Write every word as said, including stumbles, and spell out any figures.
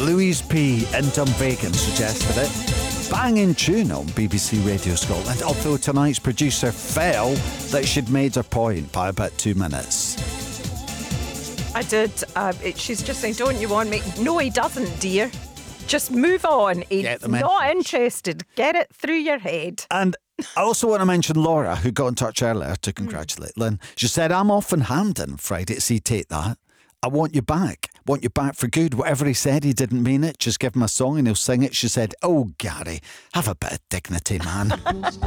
Louise P. in Dunvegan suggested it. Banging tune on B B C Radio Scotland, although tonight's producer felt that she'd made her point by about two minutes. I did. Uh, it, she's just saying, don't you want me? No, he doesn't, dear. Just move on. He's not interested. Get it through your head. And I also want to mention Laura, who got in touch earlier to congratulate mm. Lynn. She said, I'm off in Hampden Friday. See, take that. I want you back. Want you back for good. Whatever he said, he didn't mean it. Just give him a song and he'll sing it. She said, oh, Gary, have a bit of dignity, man.